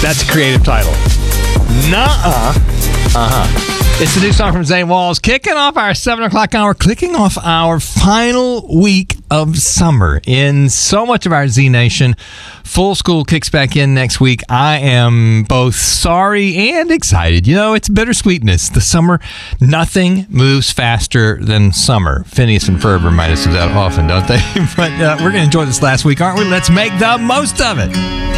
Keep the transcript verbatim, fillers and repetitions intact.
That's a creative title. Nuh-uh. Uh-huh. It's the new song from Zane Walls, kicking off our seven o'clock hour, kicking off our final week of summer in so much of our Z Nation. Full school kicks back in next week. I am both sorry and excited. You know, it's bittersweetness. The summer, nothing moves faster than summer. Phineas and Ferb remind us of that often, don't they? But uh, we're going to enjoy this last week, aren't we? Let's make the most of it.